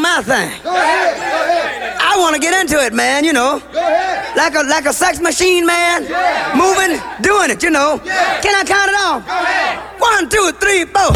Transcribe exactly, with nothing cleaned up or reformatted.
my thing. Go ahead. Go ahead. I want to get into it, man, you know. Go ahead. Like a like a sex machine, man. Yeah. Moving, doing it, you know. Yeah. Can I count it off? Go ahead. One, two, three, four.